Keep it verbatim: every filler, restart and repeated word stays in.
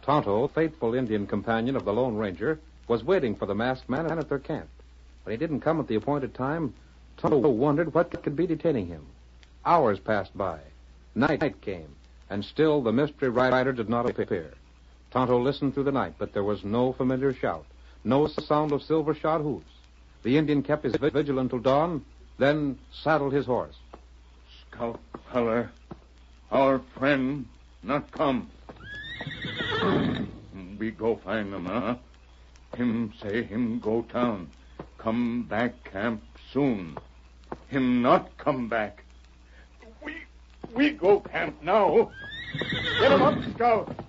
Tonto, faithful Indian companion of the Lone Ranger, was waiting for the masked man at their camp. When he didn't come at the appointed time, Tonto wondered what could be detaining him. Hours passed by. Night came, and still the mystery rider did not appear. Tonto listened through the night, but there was no familiar shout, no sound of silver-shod hoofs. The Indian kept his vigil until dawn, then saddled his horse. Scout feller, our friend not come. We go find him, huh? Him say him go town. Come back camp soon. Him not come back. We we go camp now. Get him up, Scout.